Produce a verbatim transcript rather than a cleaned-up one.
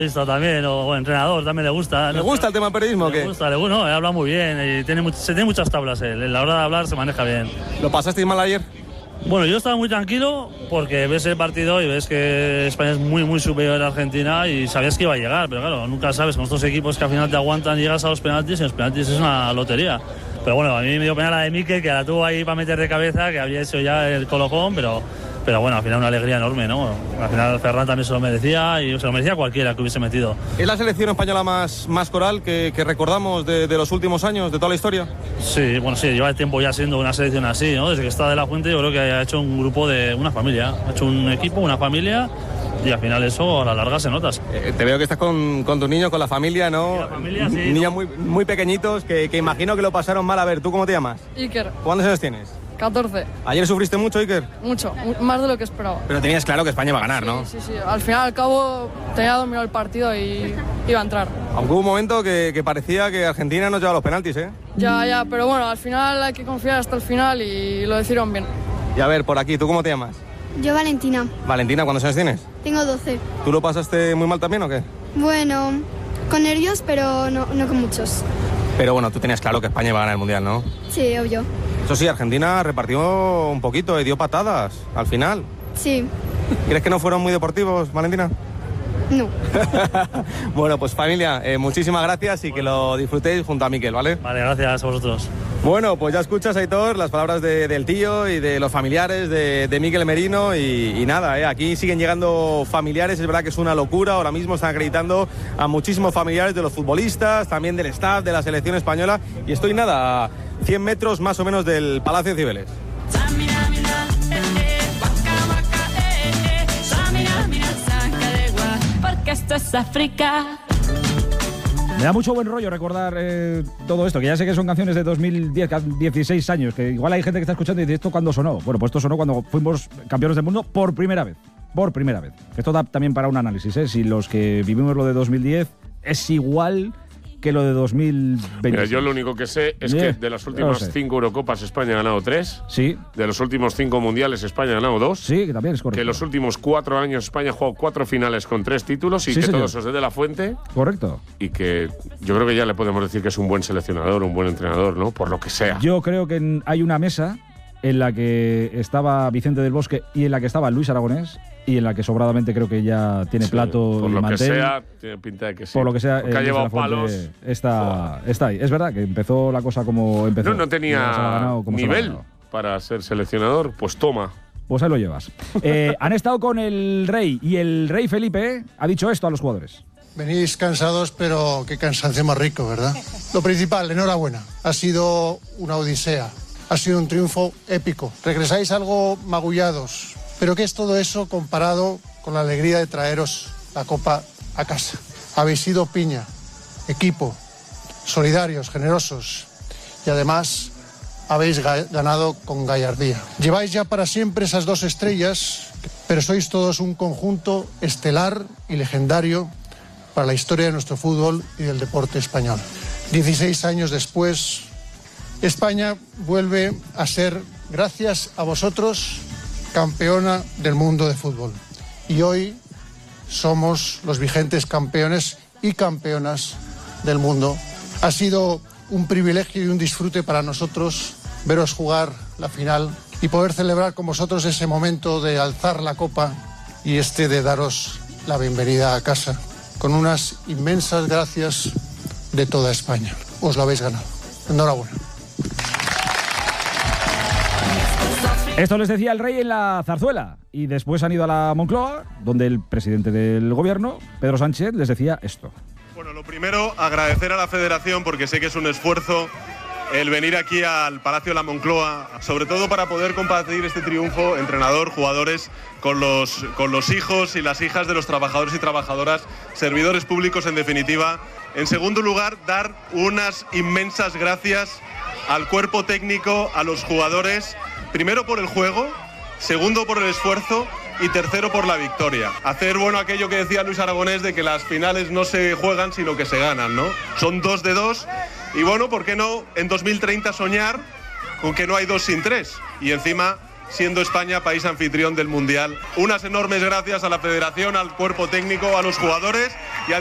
Listo también, o, o entrenador, también le gusta. ¿Le ¿no? gusta el tema del periodismo o qué? Le gusta, le gusta, no, él habla muy bien y tiene, much, se tiene muchas tablas él. En la hora de hablar se maneja bien. ¿Lo pasasteis mal ayer? Bueno, yo estaba muy tranquilo porque ves el partido y ves que España es muy, muy superior a Argentina y sabías que iba a llegar, pero claro, nunca sabes con estos equipos que al final te aguantan y llegas a los penaltis y los penaltis es una lotería. Pero bueno, a mí me dio pena la de Mikel, que la tuvo ahí para meter de cabeza, que había hecho ya el colocón, pero, pero bueno, al final una alegría enorme, ¿no? Al final Ferran también se lo merecía y se lo merecía cualquiera que hubiese metido. ¿Es la selección española más, más coral que, que recordamos de, de los últimos años, de toda la historia? Sí, bueno, sí, lleva tiempo ya siendo una selección así, ¿no? Desde que está De La Fuente yo creo que ha hecho un grupo de una familia, ha hecho un equipo, una familia. Y al final eso a la larga se notas. Eh, te veo que estás con, con tus niños, con la familia, ¿no? Sí, la familia, sí. Niños muy, muy pequeñitos que, que imagino que lo pasaron mal. A ver, ¿tú cómo te llamas? Iker. ¿Cuántos años tienes? catorce. ¿Ayer sufriste mucho, Iker? Mucho, más de lo que esperaba. Pero tenías claro que España iba a ganar, ¿no? Sí, sí, sí. Al final, al cabo, tenía dominado el partido y iba a entrar. Aunque hubo un momento que, que parecía que Argentina nos llevaba los penaltis, ¿eh? Ya, ya, pero bueno, al final hay que confiar hasta el final y lo decidieron bien. Y a ver, por aquí, ¿tú cómo te llamas? Yo, Valentina. Valentina, ¿cuántos años tienes? Tengo doce. ¿Tú lo pasaste muy mal también o qué? Bueno, con nervios, pero no, no con muchos. Pero bueno, tú tenías claro que España iba a ganar el Mundial, ¿no? Sí, obvio. Eso sí, Argentina repartió un poquito y dio patadas al final. Sí. ¿Crees que no fueron muy deportivos, Valentina? No. Bueno, pues familia, eh, muchísimas gracias y que lo disfrutéis junto a Mikel, ¿vale? Vale, gracias a vosotros. Bueno, pues ya escuchas, Aitor, las palabras de, del tío y de los familiares de, de Mikel Merino y, y nada, eh, aquí siguen llegando familiares, es verdad que es una locura, ahora mismo están acreditando a muchísimos familiares de los futbolistas, también del staff de la selección española y estoy nada, a cien metros más o menos del Palacio de Cibeles. Esto es África. Me da mucho buen rollo recordar eh, todo esto, que ya sé que son canciones de dos mil diez, dieciséis años, que igual hay gente que está escuchando y dice, ¿esto cuándo sonó? Bueno, pues esto sonó cuando fuimos campeones del mundo por primera vez, por primera vez. Esto da también para un análisis, ¿eh? Si los que vivimos lo de dos mil diez es igual que lo de dos mil veinte. Mira, yo lo único que sé es yeah, que de las últimas no sé. cinco Eurocopas España ha ganado tres. Sí. De los últimos cinco Mundiales España ha ganado dos. Sí, que también es correcto. Que los últimos cuatro años España ha jugado cuatro finales con tres títulos y sí, que señor. todos es de La Fuente. Correcto. Y que yo creo que ya le podemos decir que es un buen seleccionador, un buen entrenador, ¿no? Por lo que sea. Yo creo que hay una mesa en la que estaba Vicente del Bosque y en la que estaba Luis Aragonés y en la que sobradamente creo que ya tiene Sí, plato por y lo mantel. que sea, tiene pinta de que sí. Por lo que sea, Porque ha eh, llevado Luis de la Fuente palos. Está, está ahí. Es verdad que empezó la cosa como empezó. No, no Y ahora se la ha tenía ganado como se la ha nivel ganado. para ser seleccionador. Pues toma. Pues ahí lo llevas. Eh, han estado con el rey y el rey Felipe ha dicho esto a los jugadores. Venís cansados, pero qué cansancio más rico, ¿verdad? Lo principal, enhorabuena. Ha sido una odisea. Ha sido un triunfo épico. Regresáis algo magullados. Pero ¿qué es todo eso comparado con la alegría de traeros la copa a casa? Habéis sido piña, equipo, solidarios, generosos y además habéis ga- ganado con gallardía. Lleváis ya para siempre esas dos estrellas, pero sois todos un conjunto estelar y legendario para la historia de nuestro fútbol y del deporte español. dieciséis años después, España vuelve a ser, gracias a vosotros, campeona del mundo de fútbol. Y hoy somos los vigentes campeones y campeonas del mundo. Ha sido un privilegio y un disfrute para nosotros veros jugar la final y poder celebrar con vosotros ese momento de alzar la copa y este de daros la bienvenida a casa, con unas inmensas gracias de toda España. Os lo habéis ganado. Enhorabuena. Esto les decía el rey en la zarzuela y después han ido a la Moncloa, donde el presidente del gobierno, Pedro Sánchez, les decía esto. Bueno, lo primero, agradecer a la Federación porque sé que es un esfuerzo el venir aquí al Palacio de la Moncloa, sobre todo para poder compartir este triunfo, entrenador, jugadores, con los, con los hijos y las hijas de los trabajadores y trabajadoras, servidores públicos en definitiva. En segundo lugar, dar unas inmensas gracias al cuerpo técnico, a los jugadores, primero por el juego, segundo por el esfuerzo y tercero por la victoria. Hacer bueno aquello que decía Luis Aragonés de que las finales no se juegan sino que se ganan, ¿no? Son dos de dos y bueno, ¿por qué no en dos mil treinta soñar con que no hay dos sin tres? Y encima siendo España país anfitrión del Mundial. Unas enormes gracias a la Federación, al cuerpo técnico, a los jugadores y a